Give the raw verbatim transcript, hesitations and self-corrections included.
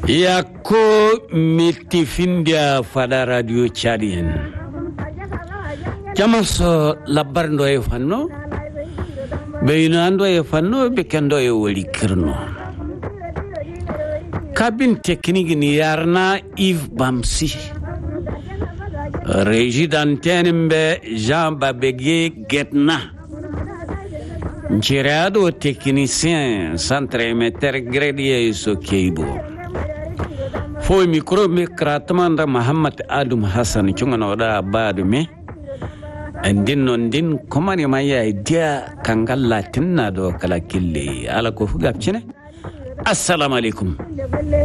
Yako mitifindia fada radio Chadien. Jamaso labarndo e fanno. Beino ando e fanno bekendo e woli kirno. Cabine technique ni yarna Yves Bamsi. Régie d'antenne be Jean Babégué Getna. Nchirado technicien centre émetteur Gredier Sokeibo. Foi micro mikratman da Muhammad Adum Hassan chungana oda badu me. Andin non din komani maya idea kangal latin na do kala kille ala ko fugap chine. Assalamu alaikum.